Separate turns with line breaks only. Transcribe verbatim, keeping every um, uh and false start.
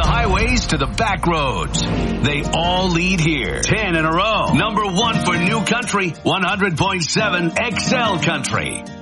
the highways to the back roads, they all lead here. Ten in a row. Number one for New Country, one hundred point seven X L Country.